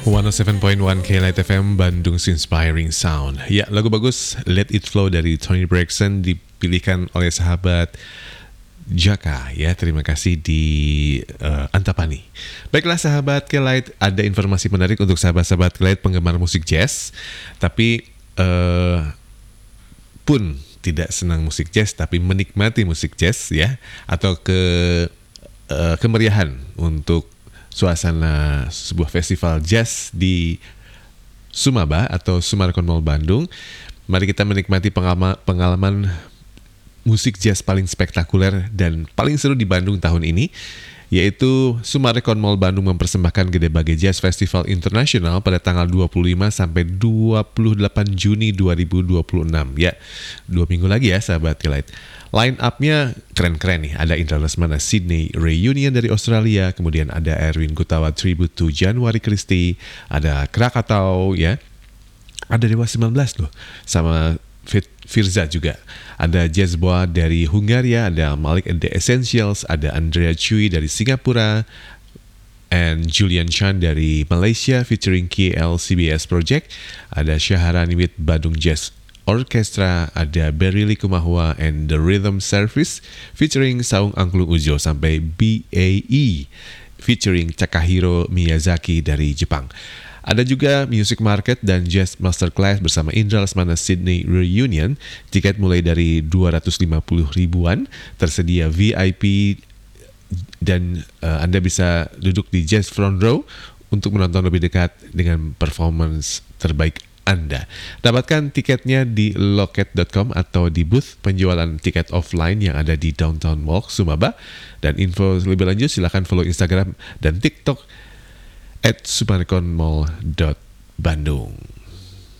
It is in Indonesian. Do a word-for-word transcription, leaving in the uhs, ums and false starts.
seratus tujuh koma satu K-Light F M Bandung's Inspiring Sound. Ya, lagu bagus Let It Flow dari Toni Braxton dipilihkan oleh sahabat Jaka ya. Terima kasih di uh, Antapani. Baiklah sahabat K-Light, ada informasi menarik untuk sahabat-sahabat K-Light penggemar musik jazz, tapi uh, pun tidak senang musik jazz tapi menikmati musik jazz ya, atau ke uh, kemeriahan untuk suasana sebuah festival jazz di Sumaba atau Sumarekon Mall Bandung. Mari kita menikmati pengalaman, pengalaman musik jazz paling spektakuler dan paling seru di Bandung tahun ini, yaitu Sumarekon Mall Bandung mempersembahkan Gede Bage Jazz Festival Internasional pada tanggal dua puluh lima sampai dua puluh delapan Juni dua ribu dua puluh enam. Ya, dua minggu lagi ya sahabat K-Light. Line up-nya keren-keren nih. Ada Indra Lesmana Sydney Reunion dari Australia, kemudian ada Erwin Gutawa Tribute to January Christie, ada Krakatau ya. Ada Dewa sembilan belas loh, sama Firza juga. Ada Jazz Boa dari Hungaria, ada Malik and the Essentials, ada Andrea Chui dari Singapura, and Julian Chan dari Malaysia featuring K L C B S Project, ada Syaharani with Badung Jazz Orchestra, ada Berili Kumahua and the Rhythm Service featuring Saung Angklung Ujo, sampai B A E featuring Takahiro Miyazaki dari Jepang. Ada juga Music Market dan Jazz Masterclass bersama Indra Lesmana Sydney Reunion. Tiket mulai dari dua ratus lima puluh ribuan, tersedia V I P, dan uh, Anda bisa duduk di Jazz Front Row untuk menonton lebih dekat dengan performance terbaik Anda. Dapatkan tiketnya di loket dot com atau di booth penjualan tiket offline yang ada di Downtown Mall Sumaba. Dan info lebih lanjut silakan follow Instagram dan TikTok at sumarekon mall dot bandung.